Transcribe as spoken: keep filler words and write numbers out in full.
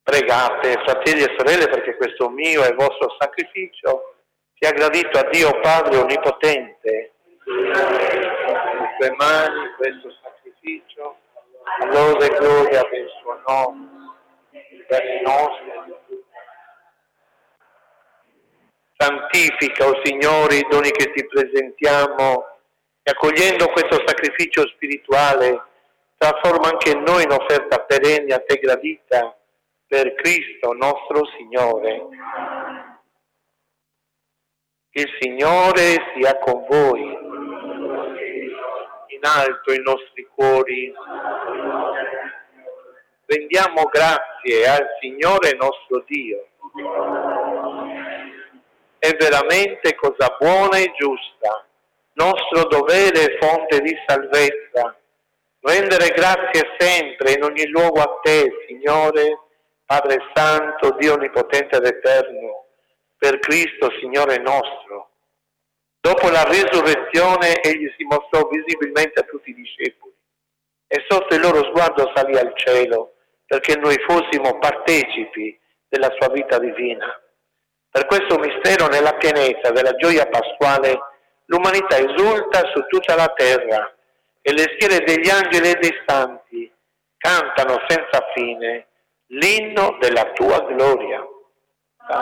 Pregate, fratelli e sorelle, perché questo mio e vostro sacrificio sia gradito a Dio Padre Onnipotente. Nelle sue mani questo sacrificio, a lode e gloria del suo nome, per i nostri. Santifica, o Signore, i doni che ti presentiamo e accogliendo questo sacrificio spirituale trasforma anche noi in offerta perenne a te gradita per Cristo nostro Signore. Il Signore sia con voi. In alto i nostri cuori. Rendiamo grazie al Signore nostro Dio. È veramente cosa buona e giusta, nostro dovere e fonte di salvezza, rendere grazie sempre in ogni luogo a te, Signore, Padre Santo, Dio Onnipotente ed Eterno, per Cristo, Signore nostro. Dopo la risurrezione, Egli si mostrò visibilmente a tutti i discepoli e sotto il loro sguardo salì al cielo, perché noi fossimo partecipi della sua vita divina. Per questo mistero, nella pienezza della gioia pasquale, l'umanità esulta su tutta la terra e le schiere degli angeli e dei santi cantano senza fine l'inno della tua gloria.